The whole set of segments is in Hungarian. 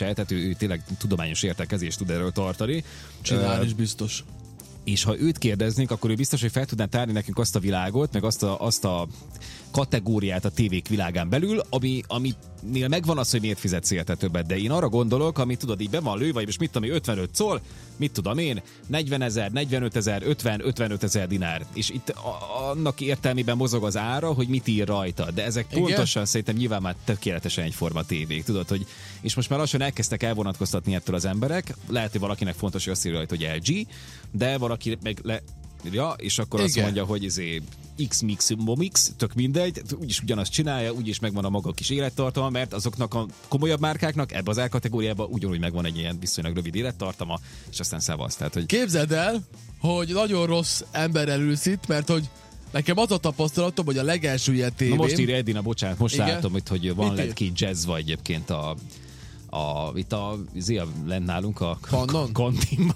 se, tehát ő tényleg tudományos értekezést tud erről tartani. Csinál is biztos. És ha őt kérdeznénk, akkor ő biztos, hogy fel tudná tárni nekünk azt a világot, meg azt a kategóriát a tévék világán belül, aminél megvan az, hogy miért fizetsz érte többet. De én arra gondolok, ami tudod, így be van lőve, és mit tudom én, 55 szól, mit tudom én, 40 000, 45 000, 55 000 dinár. És itt annak értelmében mozog az ára, hogy mit ír rajta. De ezek pontosan szerintem nyilván már tökéletesen egyforma tévék, tudod, hogy és most már lassan elkezdtek elvonatkoztatni ettől az emberek. Lehet, hogy valakinek fontos, hogy azt írja rajta, hogy LG, de valaki meg és akkor azt mondja, hogy X-Mix, Momix, tök mindegy, úgyis ugyanazt csinálja, úgyis megvan a maga kis élettartama, mert azoknak a komolyabb márkáknak ebbe az árkategóriában ugyanúgy megvan egy ilyen viszonylag rövid élettartama, és aztán szavasz. Tehát, hogy... Képzeld el, hogy nagyon rossz emberrel ülsz itt, mert hogy nekem az a tapasztalatom, hogy a legelső ilyen tévém... Na most írja Edina, bocsánat, most látom, hogy van lett ki jazz vagy egyébként itt lent nálunk a kantinban.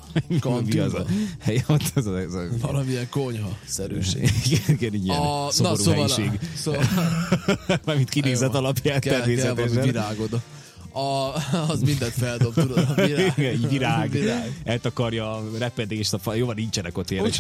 Valamilyen konyha-szerűség. Igen, ilyen szomorú helyiség. Mármint kinézet alapján természetesen. Kell virágod. Az mindent feldob, tudod, a virág. Eltakarja a repedést, jó, van, nincsenek ott ilyen.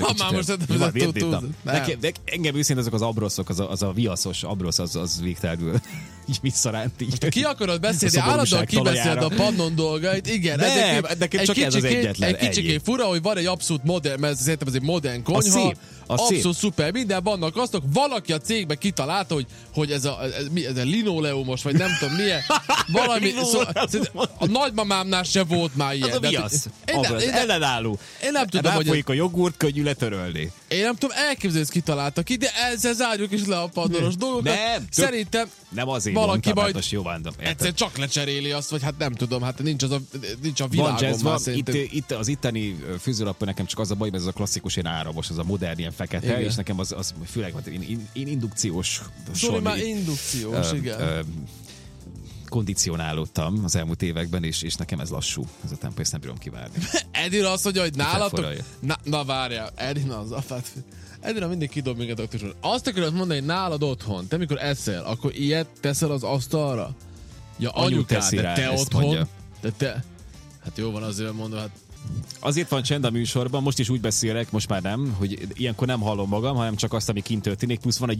Engem őszintén ezek az abroszok, az a viaszos abrosz, az végtelenül így visszaránt. Most ki akarod beszélni, állandóan kibeszéled a Pannon dolgait, igen. Nekem csak ez az egyetlen. Egy kicsikét fura, hogy van egy abszolút modern, mert szerintem ez egy modern konyha, abszolút szuper, minden vannak aztok, valaki a cégben kitalálta, hogy ez a linoleumos, vagy nem tudom milyen, valami, a nagymamámnál se volt már ilyen. Az a viasz, ellenálló. Én nem tudom, hogy... Ráfolyik a jogurt, könnyű letörölni. Én nem tudom, elképzelni, ezt kitalálta ki, de ezzel zárjuk is le a pandoros dolgokat. Szerintem nem azért valaki mondtam, majd jó van, egyszer csak lecseréli azt, vagy hát nem tudom, hát nincs a világon már szerintem. Itt az itteni fűzőlappon nekem csak az a baj, mert ez a klasszikus ilyen áramos, az a modern ilyen fekete, igen. És nekem az főleg én indukciós. Zoli már indukciós, igen. Kondicionálódtam az elmúlt években, és nekem ez lassú, ez a tempó, ezt nem bírom kivárni. Edina azt mondja, hogy nálatok... Na várjál, Edina az apát... Edina mindig kidob minket doktorson. Azt akarod mondani, hogy nálad otthon, te mikor eszel, akkor ilyet teszel az asztalra? Ja, anyukád, de te otthon? De te... Hát jó van, azért mondom, hát... Azért van csend a műsorban, most is úgy beszélek, most már nem, hogy ilyenkor nem hallom magam, hanem csak azt, ami kint történik, plusz van egy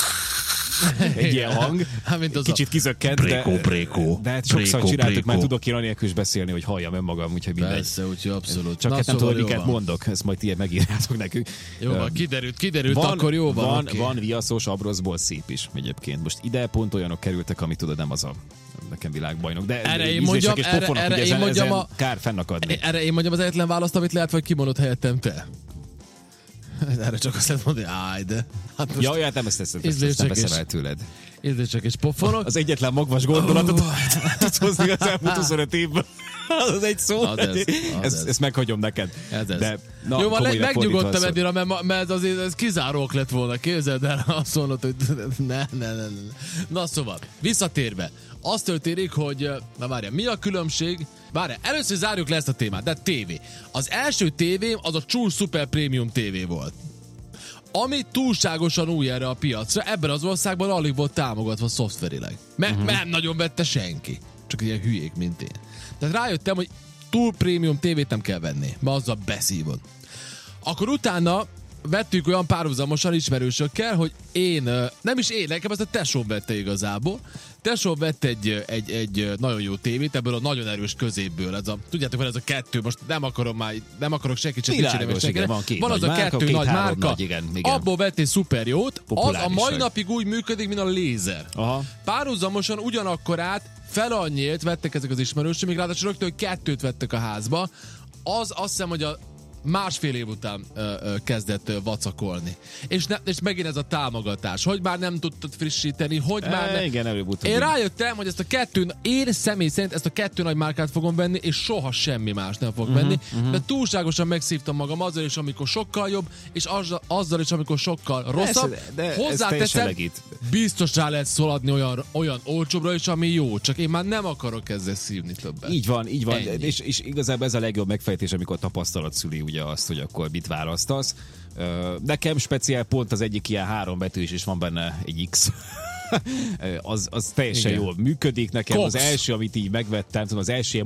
ilyen hang, kicsit kizökkent, de hát sokszor csináltuk, már tudok én anélkül is beszélni, hogy halljam önmagam, úgyhogy mindegy. Persze, úgyhogy abszolút. Csak hát nem tudom, miket mondok, ezt majd ilyen megírjátok nekünk. Jó van, kiderült, akkor jó van. Van viaszos abroszból szép is egyébként. Most ide pont olyanok kerültek, amit tudod, nem az a nekem világbajnok. De erre én mondjam, kár fennakadni. Erre én mondjam az egyetlen választ, amit lehet, vagy kimondod helyettem te. Erre csak azt lehet mondani, de... Hát most nem ezt nem veszem el tőled. Ízlések és pofonok. Az egyetlen magvas gondolatot tudsz hozni az elmúlt 25 évben. Az egy szó. Ezt meghagyom neked. Jó, van, megnyugodtam Edina, mert azért ez kizárók lett volna. Képzeld el, azt mondod, hogy ne. Na szóval, visszatérve. Az történik, hogy, na várjál, mi a különbség? Várjál, először zárjuk le ezt a témát, de tévé. Az első tévém az a True Super Premium tévé volt. Ami túlságosan új erre a piacra, ebben az országban alig volt támogatva szoftverileg. Mert nem nagyon vette senki. Csak ilyen hülyék, mint én. Tehát rájöttem, hogy túl prémium tévét nem kell venni, mert azzal beszívod. Akkor utána vettük olyan párhuzamosan ismerősökkel, hogy nekem ezt a tesóm vette igazából. Tesóm vett egy nagyon jó tévét, ebből a nagyon erős középből. Tudjátok, van ez a kettő, most nem akarok senkit se dicsérni. Van az a kettő nagy márka. Igen. Abból vett egy szuper jót. Az a mai napig úgy működik, mint a lézer. Aha. Párhuzamosan ugyanakkorát fel annyiért vettek ezek az ismerősök, még ráadásul rögtön kettőt vettek a házba. Azt hiszem, hogy a másfél év után kezdett vacakolni. És megint ez a támogatás, hogy már nem tudtad frissíteni, hogy már nem. Igen, előbb-utóbb. Én rájöttem, hogy én személy szerint ezt a kettő nagy márkát fogom venni, és soha semmi más nem fog venni, de túlságosan megszívtam magam azzal is, amikor sokkal jobb, és azzal is, amikor sokkal rosszabb. Hozzáteszem, biztos rá lehet szaladni olyan olcsóbbra is, ami jó, csak én már nem akarok ezzel szívni többet. Így van. És igazából ez a legjobb megfejtés, amikor tapasztalat szüli ugye azt, hogy akkor mit választasz. Nekem speciál pont az egyik ilyen 3 betűs, és van benne egy X. az teljesen jól működik nekem. Cox. Az első, amit így megvettem, tudom, az első